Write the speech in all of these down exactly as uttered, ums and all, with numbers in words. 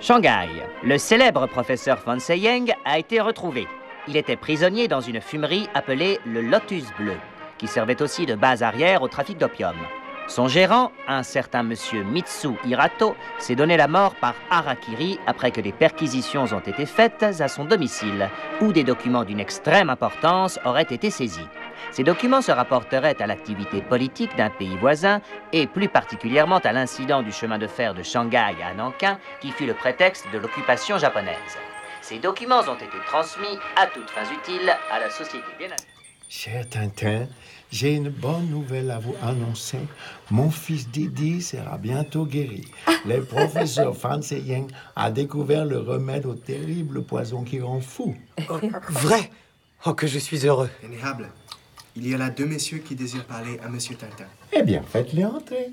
Shanghai. Le célèbre professeur Fan Se-yeng a été retrouvé. Il était prisonnier dans une fumerie appelée le Lotus Bleu, qui servait aussi de base arrière au trafic d'opium. Son gérant, un certain monsieur Mitsu Hirato, s'est donné la mort par harakiri après que des perquisitions ont été faites à son domicile, où des documents d'une extrême importance auraient été saisis. Ces documents se rapporteraient à l'activité politique d'un pays voisin et plus particulièrement à l'incident du chemin de fer de Shanghai à Nankin qui fut le prétexte de l'occupation japonaise. Ces documents ont été transmis à toutes fins utiles à la société bien... Cher Tintin, j'ai une bonne nouvelle à vous annoncer. Mon fils Didi sera bientôt guéri. Le professeur Fan Se-yeng a découvert le remède au terrible poison qui rend fou. Oh, vrai? Oh, que je suis heureux. Vénérable, il y a là deux messieurs qui désirent parler à monsieur Tintin. Eh bien, faites-les entrer.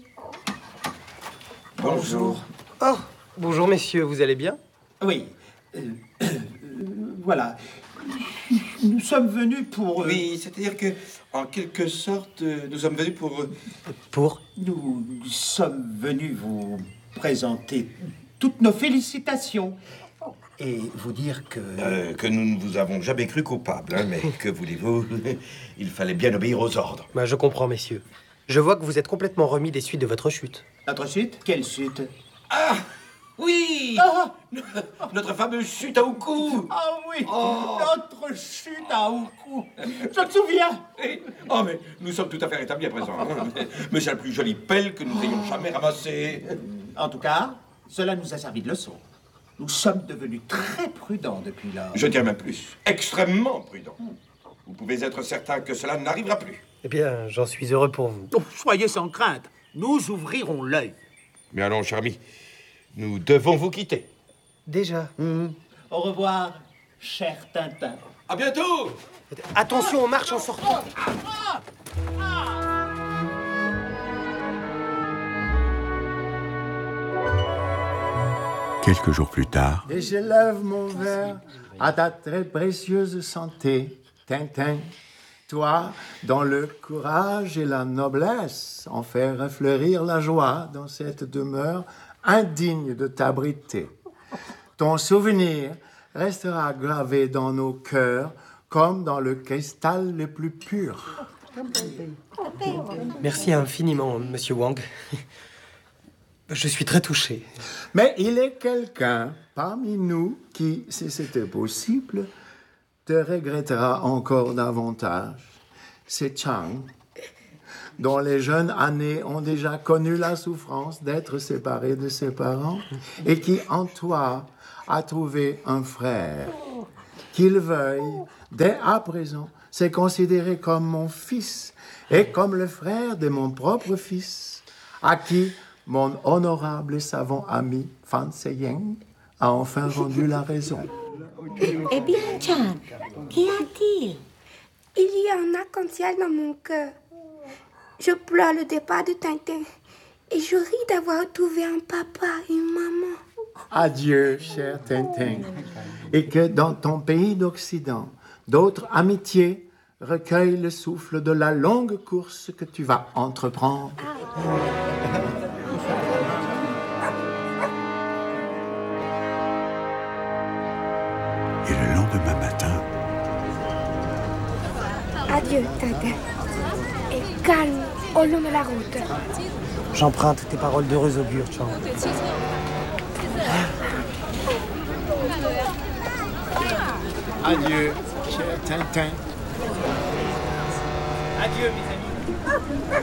Bonjour. Oh, bonjour messieurs, vous allez bien? Oui. Euh, euh, voilà. Nous sommes venus pour... Euh... Oui, c'est-à-dire que, en quelque sorte, euh, nous sommes venus pour... Euh... Pour? Nous sommes venus vous présenter toutes nos félicitations. Et vous dire que... Euh, que nous ne vous avons jamais cru coupable, hein, mais que voulez-vous? Il fallait bien obéir aux ordres. Bah, je comprends, messieurs. Je vois que vous êtes complètement remis des suites de votre chute. Notre chute? Quelle chute? Ah! Oui! Ah! Notre fameuse chute à Oukou! Ah oui! Oh! Notre chute à Oukou! Je me souviens! Oui. Oh, mais nous sommes tout à fait rétablis à présent. Hein. Mais c'est la plus jolie pelle que nous ayons jamais ramassée. En tout cas, cela nous a servi de leçon. Nous sommes devenus très prudents depuis lors. Je dirais même plus. Extrêmement prudents. Vous pouvez être certain que cela n'arrivera plus. Eh bien, j'en suis heureux pour vous. Oh, soyez sans crainte. Nous ouvrirons l'œil. Mais allons, cher ami, nous devons vous quitter. Déjà? Mmh. Au revoir, cher Tintin. À bientôt! Attention, on marche en sortant. Ah, ah. Quelques jours plus tard... Et je lève mon verre à ta très précieuse santé, Tintin. Toi, dont le courage et la noblesse ont fait refleurir la joie dans cette demeure indigne de t'abriter. Ton souvenir restera gravé dans nos cœurs comme dans le cristal le plus pur. Merci infiniment, monsieur Wang. Je suis très touché. Mais il est quelqu'un parmi nous qui, si c'était possible, te regrettera encore davantage. C'est Chang, dont les jeunes années ont déjà connu la souffrance d'être séparé de ses parents et qui, en toi, a trouvé un frère. Qu'il veuille, dès à présent, se considérer comme mon fils et comme le frère de mon propre fils, à qui mon honorable et savant ami Fan Se-yeng a enfin rendu la raison. Eh bien, Chan, qu'y a-t-il? Il y a un arc-en-ciel dans mon cœur. Je pleure le départ de Tintin et je ris d'avoir retrouvé un papa et une maman. Adieu, cher Tintin, et que dans ton pays d'Occident, d'autres amitiés recueillent le souffle de la longue course que tu vas entreprendre. Et le lendemain matin... Adieu, Tintin. Et calme au long de la route. J'emprunte tes paroles d'heureux augure, Chang. Adieu, cher Tintin. Adieu, mes amis.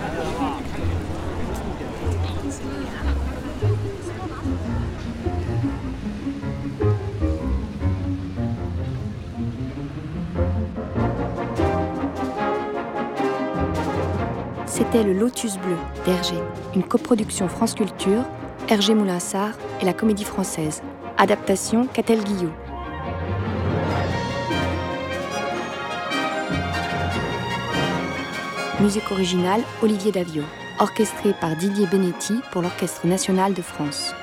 C'était Le Lotus Bleu d'Hergé, une coproduction France Culture, Hergé Moulinsart et la Comédie Française. Adaptation Catel Guillot. Musique originale Olivier Daviau, orchestré par Didier Benetti pour l'Orchestre National de France.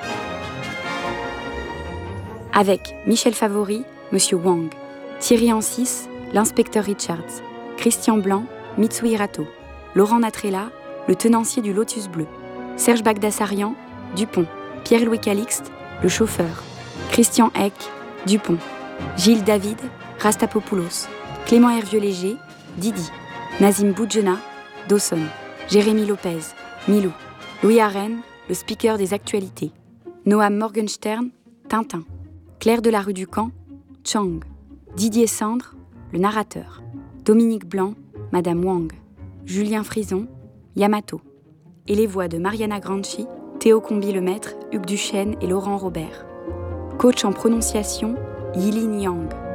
Avec Michel Favori, Monsieur Wang, Thierry Ancis, l'inspecteur Richards, Christian Blanc, Mitsu Hirato, Laurent Natrella, le tenancier du Lotus Bleu, Serge Bagdasarian, Dupont, Pierre-Louis Calixte, Le chauffeur, Christian Eck, Dupont. Gilles David, Rastapopoulos. Clément Hervieux-Léger, Didi. Nazim Boudjena, Dawson. Jérémy Lopez, Milou. Louis Arène, le speaker des actualités. Noam Morgenstern, Tintin. Claire de la rue du Camp, Chang. Didier Sandre, le narrateur. Dominique Blanc, Madame Wang. Julien Frison, Yamato. Et les voix de Mariana Granchi, Théo Combi-Lemaître, Hugues Duchesne et Laurent Robert. Coach en prononciation, Yilin Yang.